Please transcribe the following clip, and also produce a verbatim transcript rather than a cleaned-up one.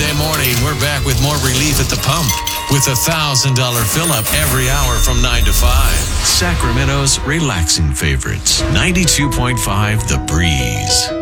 Saturday morning, we're back with more relief at the pump with a one thousand dollars fill-up every hour from nine to five. Sacramento's relaxing favorites. ninety-two point five The Breeze.